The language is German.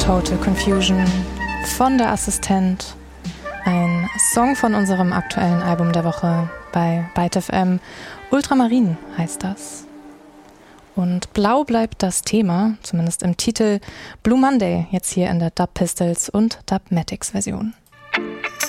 Total Confusion von der Assistent. Ein Song von unserem aktuellen Album der Woche bei Byte FM. Ultramarin heißt das. Und blau bleibt das Thema, zumindest im Titel. Blue Monday, jetzt hier in der Dub Pistols und Dubmatics Version.